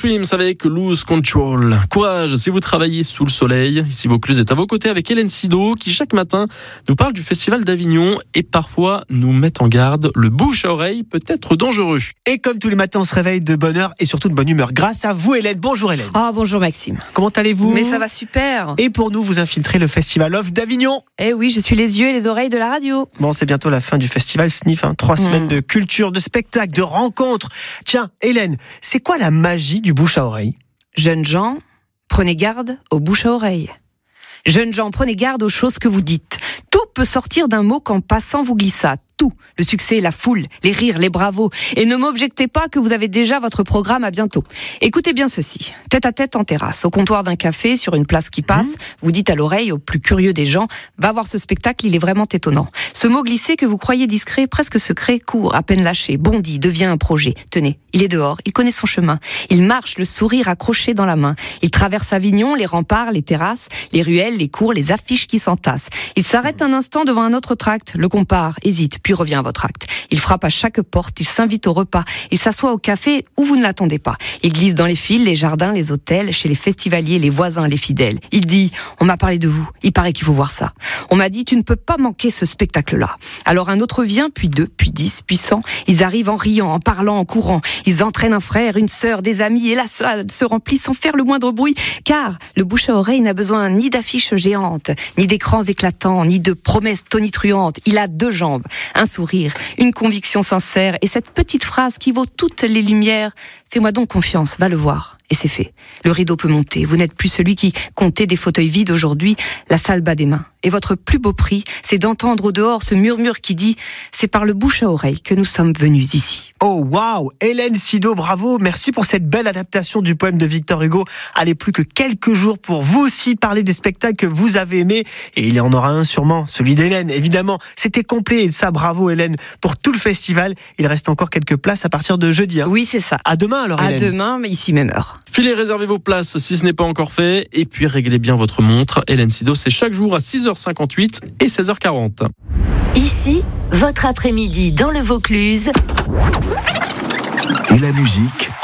Extremes avec Lose Control. Courage si vous travaillez sous le soleil. Ici Vaucluse est à vos côtés avec Hélène Sido qui chaque matin nous parle du Festival d'Avignon et parfois nous met en garde. Le bouche à oreille peut être dangereux. Et comme tous les matins, on se réveille de bonne heure et surtout de bonne humeur. Grâce à vous, Hélène. Bonjour Hélène. Ah, bonjour Maxime. Comment allez-vous ? Mais ça va super. Et pour nous, vous infiltrez le Festival Off d'Avignon. Eh oui, je suis les yeux et les oreilles de la radio. Bon, c'est bientôt la fin du festival Sniff. 3 semaines de culture, de spectacles, de rencontres. Tiens, Hélène, c'est quoi la magie du bouche à oreille ? Jeunes gens, prenez garde aux bouches à oreille. Jeunes gens, prenez garde aux choses que vous dites. Tout peut sortir d'un mot qu'en passant vous glissâtes. Tout. Le succès, la foule, les rires, les bravos. Et ne m'objectez pas que vous avez déjà votre programme à bientôt. Écoutez bien ceci. Tête à tête en terrasse, au comptoir d'un café, sur une place qui passe, vous dites à l'oreille au plus curieux des gens, va voir ce spectacle, il est vraiment étonnant. Ce mot glissé que vous croyez discret, presque secret, court, à peine lâché, bondit, devient un projet. Tenez, il est dehors, il connaît son chemin. Il marche, le sourire accroché dans la main. Il traverse Avignon, les remparts, les terrasses, les ruelles, les cours, les affiches qui s'entassent. Il s'arrête un instant devant un autre tract, le compare, hésite, puis revient à votre acte. Il frappe à chaque porte, il s'invite au repas, il s'assoit au café où vous ne l'attendez pas. Il glisse dans les files, les jardins, les hôtels, chez les festivaliers, les voisins, les fidèles. Il dit, on m'a parlé de vous, il paraît qu'il faut voir ça. On m'a dit, tu ne peux pas manquer ce spectacle-là. Alors un autre vient, puis 2, puis 10, puis 100. Ils arrivent en riant, en parlant, en courant. Ils entraînent un frère, une sœur, des amis, et la salle se remplit sans faire le moindre bruit. Car le bouche à oreille n'a besoin ni d'affiches géantes, ni d'écrans éclatants, ni de promesses tonitruantes. Il a 2 jambes, un sourire, une conviction sincère et cette petite phrase qui vaut toutes les lumières. Fais-moi donc confiance, va le voir. Et c'est fait. Le rideau peut monter. Vous n'êtes plus celui qui comptait des fauteuils vides aujourd'hui. La salle bat des mains. Et votre plus beau prix, c'est d'entendre au dehors ce murmure qui dit « C'est par le bouche à oreille que nous sommes venus ici ». Oh waouh, Hélène Sido, bravo. Merci pour cette belle adaptation du poème de Victor Hugo. Allez, plus que quelques jours pour vous aussi parler des spectacles que vous avez aimés. Et il y en aura un sûrement, celui d'Hélène, évidemment. C'était complet et ça, bravo Hélène, pour tout le festival. Il reste encore quelques places à partir de jeudi. Oui, c'est ça. À demain alors Hélène. À demain, mais ici même heure. Filez, réservez vos places si ce n'est pas encore fait. Et puis réglez bien votre montre. Hélène Sido, c'est chaque jour à 6h58 et 16h40. Ici, votre après-midi dans le Vaucluse. Et la musique